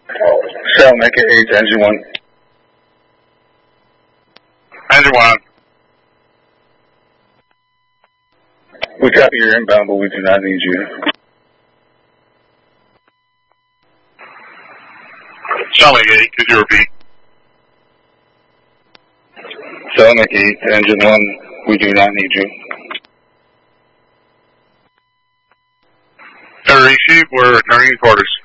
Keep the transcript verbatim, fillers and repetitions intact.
Cessna eight, engine one. Engine one. We copy your inbound, but we do not need you. Cessna eight, could you repeat? Cessna eight, engine one, we do not need you. Receive, we're returning quarters.